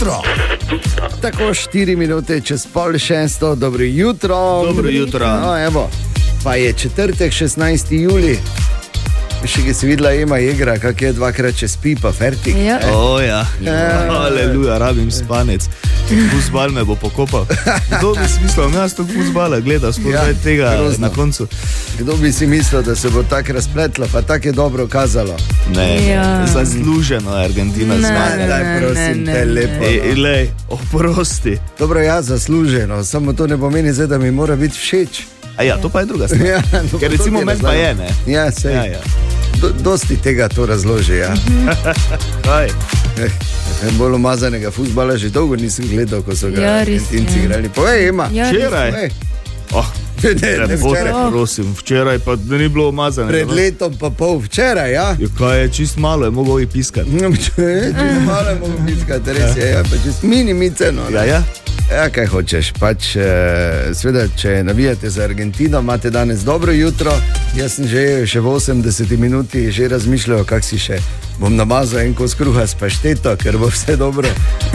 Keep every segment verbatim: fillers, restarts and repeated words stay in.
jutro. Tako štiri minute čez pol šesto, dobro jutro. Dobro jutro. No, evo, pa je četrtek, šestnajsti julij. Še ki si videla, ima igra, kak je dvakrat čez pi, pa fertik. Ja. O ja, aleluja, rabim spanec. Fuzbal me bo pokopal. Kdo bi si mislil, da jaz to fuzbala gledal, spodaj ja, tega grozno. Na koncu. Kdo bi si mislil, da se bo tako razpletlo, pa tako je dobro kazalo. Ne, ja. Zasluženo je Argentina zmaga. Daj, prosim, te lepo. Ej, lej, oprosti. Dobro, ja, zasluženo, samo to ne pomeni zdaj, da mi mora biti všeč. A ja, to pa je druga stvar. Ja, ker recimo meni pa je, ne? Ja, sej. Ja, ja. Do, dosti tega to razloži, ja. Kaj? Eh, bolj umazanega fuzbala že dolgo nisem gledal, ko so ga Ja, res, Argentinci ja. igrali. Povej, Ema. Ja, Včeraj? Povej. Oh, Ne, ne, ne, lepo te včeraj. prosim, včeraj pa da ni bilo umazano. Pred letom pa pol včeraj, ja. Jo, kaj je, čist malo je mogel i piskati. Čist malo je mogo piskati, res je, ja, pa čist mini miceno. Ja, ja. Ja, kaj hočeš, pač, eh, sveda, če navijate za Argentino, imate danes dobro jutro, jaz sem že, še v osemdeseti minuti že razmišljal, kak si še bom namazal en kos kruha s pašteto, ker bo vse dobro.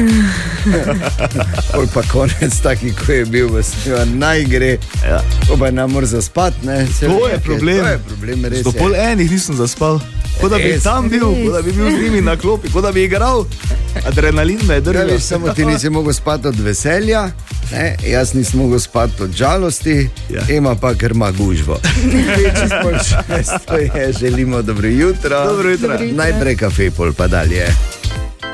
Pol pa konec taki, ko je bil, v naj gre, Ja. ko pa nam mora zaspat, ne. Se To ve, je problem. To je problem, res Do je. pol enih nisem zaspal. Kot da bi Res. tam bil, kot da bi bil z njimi na klopi, kot da bi igral. Adrenalin me je Ja, drgal. veš, samo ti nisi mogel spati od veselja, ne? Jaz nisem mogel spati od žalosti, Ja. Ema pa ker ima gužvo. Čisto šesto je, želimo dobro jutro. Dobro jutro. Dobro jutro. Najprej kafe, pol pa dalje.